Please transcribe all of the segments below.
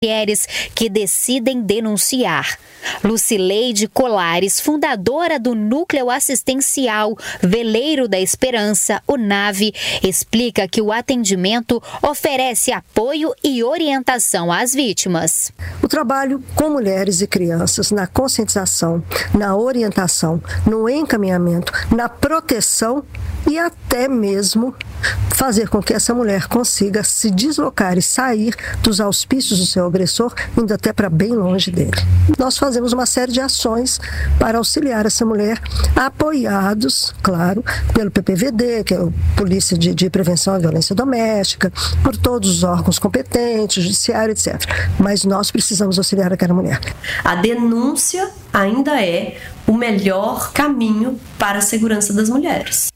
mulheres que decidem denunciar. Lucileide Colares, fundadora do Núcleo Assistencial Veleiro da Esperança, o NAVE, explica que o atendimento oferece apoio e orientação às vítimas. O trabalho com mulheres e crianças na conscientização, na orientação, no encaminhamento, na proteção e até mesmo fazer com que essa mulher consiga se deslocar e sair dos auspícios do seu agressor, indo até para bem longe dele. Nós fazemos uma série de ações para auxiliar essa mulher, apoiados, claro, pelo PPVD, que é a Polícia de Prevenção à Violência Doméstica, por todos os órgãos competentes, judiciário, etc. Mas nós precisamos auxiliar aquela mulher. A denúncia ainda é o melhor caminho para a segurança das mulheres.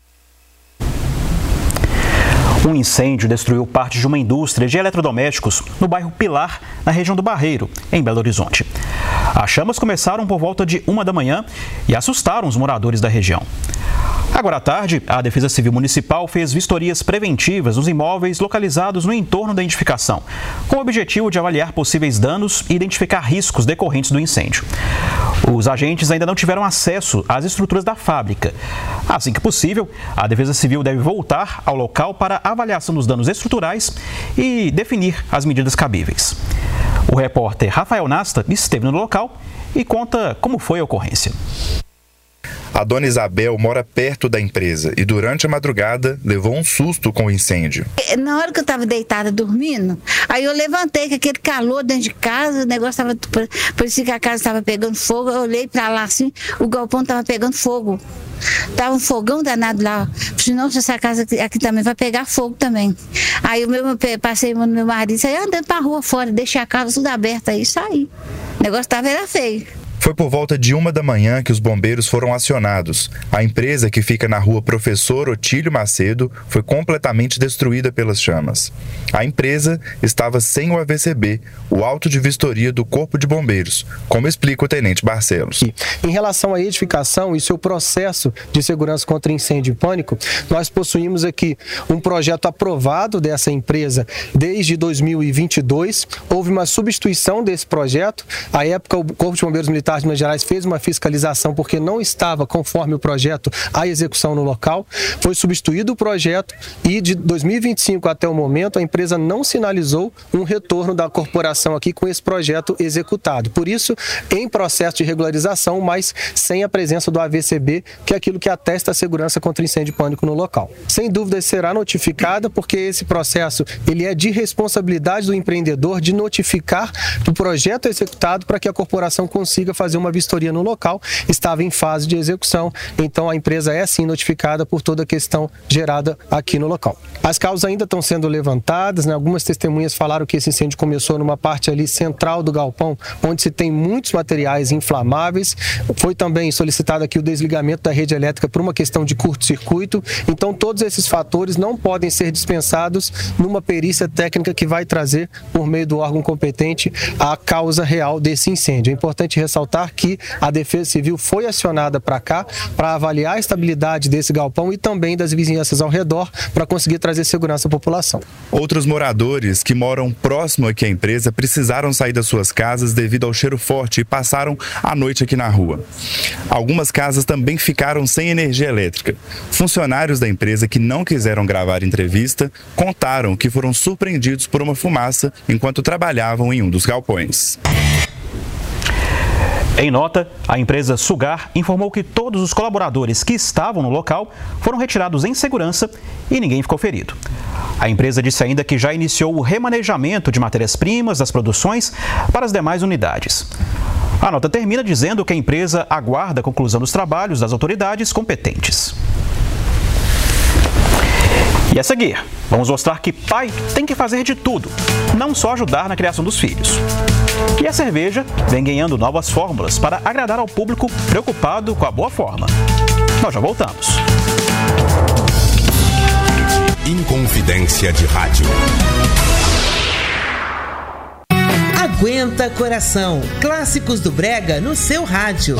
Um incêndio destruiu parte de uma indústria de eletrodomésticos no bairro Pilar, na região do Barreiro, em Belo Horizonte. As chamas começaram por volta de 1 da manhã e assustaram os moradores da região. Agora à tarde, a Defesa Civil Municipal fez vistorias preventivas nos imóveis localizados no entorno da edificação, com o objetivo de avaliar possíveis danos e identificar riscos decorrentes do incêndio. Os agentes ainda não tiveram acesso às estruturas da fábrica. Assim que possível, a Defesa Civil deve voltar ao local para a avaliação dos danos estruturais e definir as medidas cabíveis. O repórter Rafael Nasta esteve no local e conta como foi a ocorrência. A dona Isabel mora perto da empresa e durante a madrugada levou um susto com o incêndio. Na hora que eu estava deitada dormindo, aí eu levantei com aquele calor dentro de casa, o negócio estava, parecia que a casa estava pegando fogo, eu olhei para lá assim, o galpão estava pegando fogo. Tava um fogão danado lá. Senão essa casa aqui também vai pegar fogo também. Aí eu passei no meu marido, saí andando para a rua fora, deixei a casa tudo aberta aí e saí. O negócio era feio. Foi por volta de 1 da manhã que os bombeiros foram acionados. A empresa, que fica na rua Professor Otílio Macedo, foi completamente destruída pelas chamas. A empresa estava sem o AVCB, o auto de vistoria do Corpo de Bombeiros, como explica o Tenente Barcelos. Em relação à edificação e seu processo de segurança contra incêndio e pânico, nós possuímos aqui um projeto aprovado dessa empresa desde 2022. Houve uma substituição desse projeto. À época, o Corpo de Bombeiros Militar de Minas Gerais fez uma fiscalização porque não estava conforme o projeto a execução no local. Foi substituído o projeto e de 2025 até o momento a empresa não sinalizou um retorno da corporação aqui com esse projeto executado. Por isso, em processo de regularização, mas sem a presença do AVCB, que é aquilo que atesta a segurança contra incêndio e pânico no local. Sem dúvida será notificada porque esse processo ele é de responsabilidade do empreendedor de notificar o projeto executado para que a corporação consiga fazer uma vistoria no local. Estava em fase de execução, então a empresa é sim notificada por toda a questão gerada aqui no local. As causas ainda estão sendo levantadas, né? Algumas testemunhas falaram que esse incêndio começou numa parte ali central do galpão, onde se tem muitos materiais inflamáveis. Foi também solicitado aqui o desligamento da rede elétrica por uma questão de curto-circuito. Então todos esses fatores não podem ser dispensados numa perícia técnica que vai trazer, por meio do órgão competente, a causa real desse incêndio. É importante ressaltar que a Defesa Civil foi acionada para cá para avaliar a estabilidade desse galpão e também das vizinhanças ao redor para conseguir trazer segurança à população. Outros moradores que moram próximo aqui à empresa precisaram sair das suas casas devido ao cheiro forte e passaram a noite aqui na rua. Algumas casas também ficaram sem energia elétrica. Funcionários da empresa que não quiseram gravar entrevista contaram que foram surpreendidos por uma fumaça enquanto trabalhavam em um dos galpões. Em nota, a empresa Sugar informou que todos os colaboradores que estavam no local foram retirados em segurança e ninguém ficou ferido. A empresa disse ainda que já iniciou o remanejamento de matérias-primas das produções para as demais unidades. A nota termina dizendo que a empresa aguarda a conclusão dos trabalhos das autoridades competentes. E a seguir, vamos mostrar que pai tem que fazer de tudo, não só ajudar na criação dos filhos. E a cerveja vem ganhando novas fórmulas para agradar ao público preocupado com a boa forma. Nós já voltamos. Inconfidência de Rádio. Aguenta Coração, clássicos do Brega no seu rádio.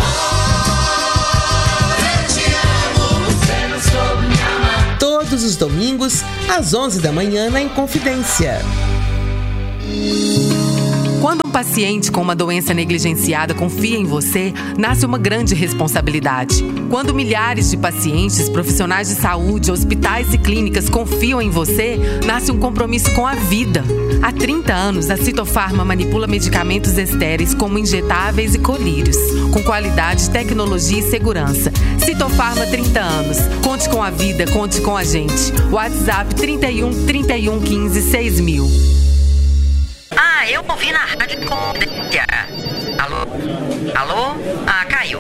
Todos os domingos, às 11 da manhã, na Inconfidência. Quando um paciente com uma doença negligenciada confia em você, nasce uma grande responsabilidade. Quando milhares de pacientes, profissionais de saúde, hospitais e clínicas confiam em você, nasce um compromisso com a vida. Há 30 anos, a Citofarma manipula medicamentos estéreis como injetáveis e colírios, com qualidade, tecnologia e segurança. Citofarma, 30 anos. Conte com a vida, conte com a gente. WhatsApp 31 31 15 6000. Eu ouvi na rádio Confidência. Alô? Alô? Caiu.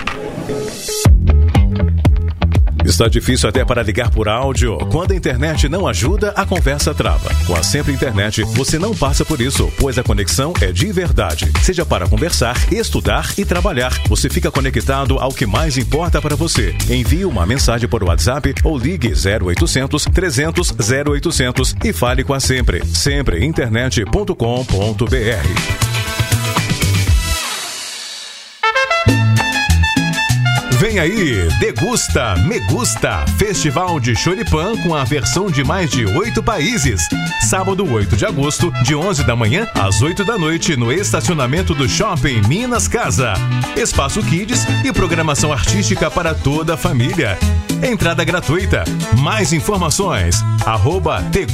Está difícil até para ligar por áudio? Quando a internet não ajuda, a conversa trava. Com a Sempre Internet, você não passa por isso, pois a conexão é de verdade. Seja para conversar, estudar e trabalhar, você fica conectado ao que mais importa para você. Envie uma mensagem por WhatsApp ou ligue 0800 300 0800 e fale com a Sempre. Sempreinternet.com.br. Vem aí, Degusta, Me Gusta, Festival de Choripan com a versão de mais de 8 países. Sábado, 8 de agosto, de 11 da manhã às 8 da noite, no estacionamento do Shopping Minas Casa. Espaço Kids e programação artística para toda a família. Entrada gratuita. Mais informações, @Degusta.